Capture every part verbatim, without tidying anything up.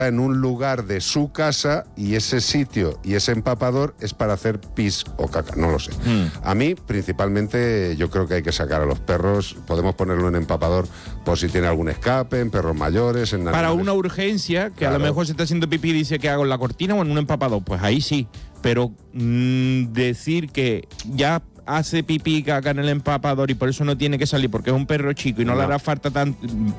en un lugar de su casa y ese sitio y ese empapador es para hacer pis o caca, no lo sé. Mm. A mí, principalmente, yo creo que hay que sacar a los perros, podemos ponerlo en empapador por si tiene algún escape, en perros mayores, en Para animales. una urgencia, que Claro. a lo mejor se está haciendo pipí y dice que hago en la cortina o en un empapador, pues ahí sí. Pero mmm, decir que ya hace pipí y caca en el empapador y por eso no tiene que salir porque es un perro chico y no, no. le hará falta tanto...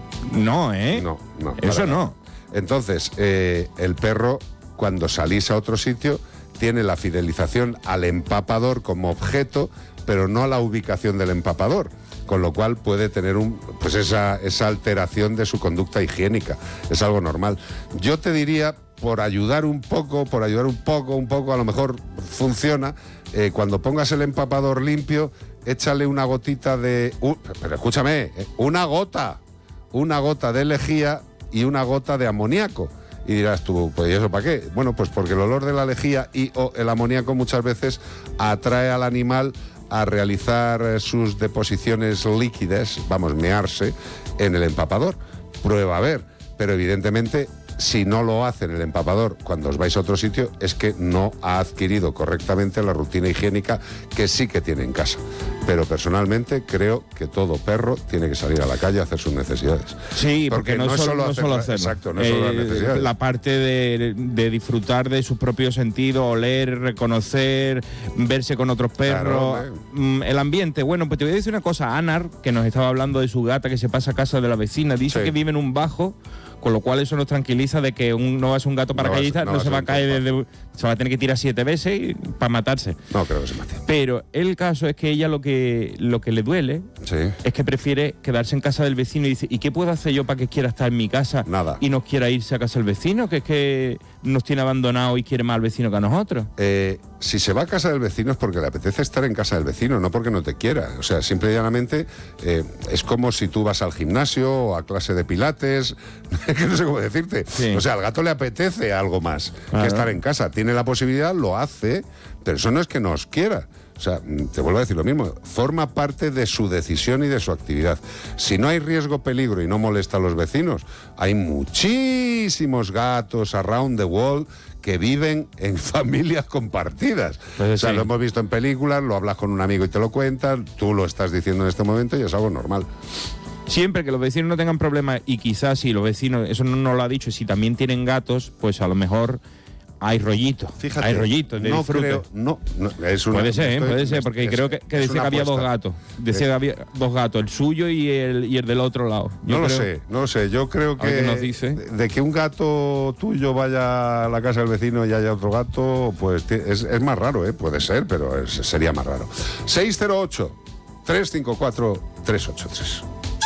No, ¿eh? No, no. Eso no. Entonces, eh, el perro, cuando salís a otro sitio, tiene la fidelización al empapador como objeto, pero no a la ubicación del empapador, con lo cual puede tener un, pues esa, esa alteración de su conducta higiénica. Es algo normal. Yo te diría, por ayudar un poco, por ayudar un poco, un poco, a lo mejor funciona, eh, cuando pongas el empapador limpio, échale una gotita de... Uh, pero escúchame, eh, una gota, una gota de lejía y una gota de amoníaco. Y dirás tú, pues ¿y eso para qué? Bueno, pues porque el olor de la lejía y o el amoníaco muchas veces atrae al animal a realizar sus deposiciones líquidas, vamos, mearse, en el empapador. Prueba a ver, pero evidentemente si no lo hace en el empapador cuando os vais a otro sitio es que no ha adquirido correctamente la rutina higiénica que sí que tiene en casa. Pero personalmente creo que todo perro tiene que salir a la calle a hacer sus necesidades. Sí, porque, porque no, no, solo, solo, no solo hacerlo. Exacto, no es eh, solo las necesidades. La parte de, de disfrutar de sus propios sentidos, oler, reconocer, verse con otros perros, claro, el ambiente. Bueno, pues te voy a decir una cosa. Anar, que nos estaba hablando de su gata que se pasa a casa de la vecina, dice sí. que vive en un bajo, con lo cual eso nos tranquiliza de que un, no es un gato paracaidista, no, no, no se va a caer desde, se va a tener que tirar siete veces y, para matarse. No creo que se mate. Pero el caso es que ella lo que lo que le duele sí. es que prefiere quedarse en casa del vecino y dice, ¿y qué puedo hacer yo para que quiera estar en mi casa? Nada. Y no quiera irse a casa del vecino, que es que nos tiene abandonados y quiere más al vecino que a nosotros. Eh, si se va a casa del vecino es porque le apetece estar en casa del vecino, no porque no te quiera. O sea, simple y llanamente eh, es como si tú vas al gimnasio o a clase de pilates, que no sé cómo decirte. Sí. O sea, al gato le apetece algo más claro. que estar en casa. Tiene la posibilidad, lo hace, pero eso no es que nos quiera. O sea, te vuelvo a decir lo mismo, forma parte de su decisión y de su actividad. Si no hay riesgo, peligro y no molesta a los vecinos, hay muchísimos gatos around the world que viven en familias compartidas. Pues o sea, sí. lo hemos visto en películas, lo hablas con un amigo y te lo cuentan, tú lo estás diciendo en este momento y es algo normal. Siempre que los vecinos no tengan problemas, y quizás si los vecinos, eso no nos lo ha dicho, si también tienen gatos, pues a lo mejor hay rollito. Fíjate, hay rollito de no disfrute. Creo, no, no, es una, puede ser, estoy, puede ser, porque es, creo que, que es decía que había dos gatos. Decía que había dos gatos, el suyo y el, y el del otro lado. Yo no creo, lo sé, no lo sé. Yo creo que nos dice. De, de que un gato tuyo vaya a la casa del vecino y haya otro gato, pues es, es más raro, ¿eh? Puede ser, pero es, sería más raro. seis cero ocho, tres cinco cuatro, tres ocho tres.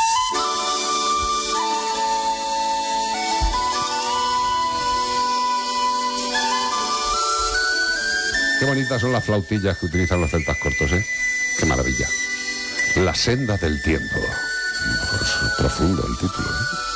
Qué bonitas son las flautillas que utilizan los celtas cortos, ¿eh? Qué maravilla. La senda del tiempo. Es profundo el título, ¿eh?